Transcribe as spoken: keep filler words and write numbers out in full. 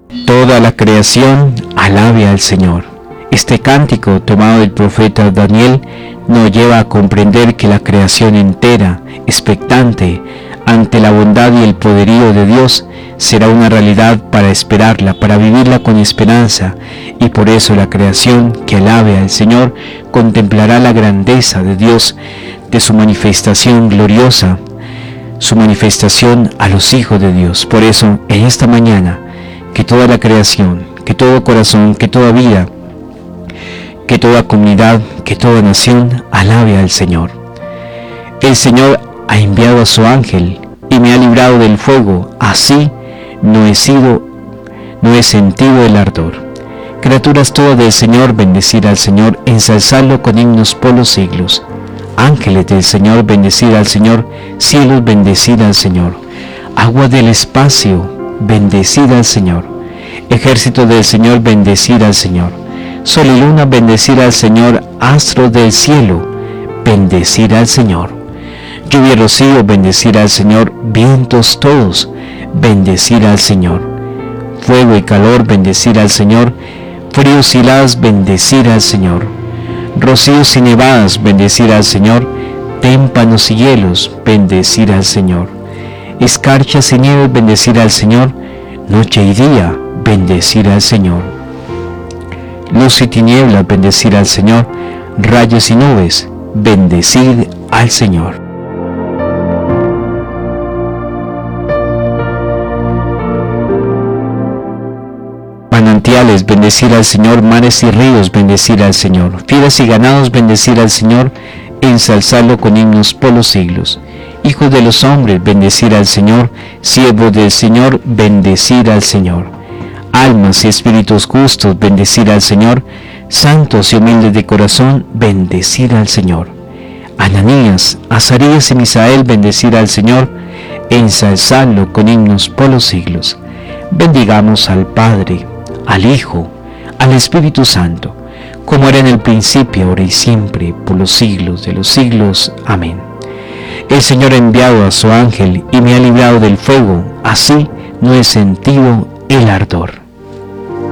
Toda la creación alabe al Señor. Este cántico, tomado del profeta Daniel, nos lleva a comprender que la creación entera, expectante ante la bondad y el poderío de Dios, será una realidad para esperarla, para vivirla con esperanza, y por eso la creación que alabe al Señor contemplará la grandeza de Dios, de su manifestación gloriosa, su manifestación a los hijos de Dios. Por eso, en esta mañana, que toda la creación, que todo corazón, que toda vida, que toda comunidad, que toda nación alabe al Señor. El Señor ha enviado a su ángel y me ha librado del fuego, así no he sido, no he sentido el ardor. Criaturas todas del Señor, bendecid al Señor, ensalzadlo con himnos por los siglos. Ángeles del Señor, bendecid al Señor, cielos, bendecid al Señor. Agua del espacio, bendecid al Señor. Ejército del Señor, bendecid al Señor. Sol y luna, bendecid al Señor. Astros del cielo, bendecid al Señor. Lluvia y rocío, bendecid al Señor. Vientos todos, bendecid al Señor. Fuego y calor, bendecid al Señor. Fríos y heladas, bendecid al Señor. Rocíos y nevadas, bendecid al Señor. Témpanos y hielos, bendecid al Señor. Escarchas y nieves, bendecid al Señor. Noche y día, bendecid al Señor. Luz y tinieblas, bendecid al Señor. Rayos y nubes, bendecid al Señor. Manantiales, bendecid al Señor. Mares y ríos, bendecid al Señor. Fieras y ganados, bendecid al Señor. Ensalzadlo con himnos por los siglos. Hijos de los hombres, bendecid al Señor. Siervos del Señor, bendecid al Señor. Almas y espíritus justos, bendecid al Señor. Santos y humildes de corazón, bendecid al Señor. Ananías, Azarías y Misael, bendecid al Señor. Ensalzadlo con himnos por los siglos. Bendigamos al Padre, al Hijo, al Espíritu Santo, como era en el principio, ahora y siempre, por los siglos de los siglos. Amén. El Señor ha enviado a su ángel y me ha librado del fuego, así no he sentido el ardor.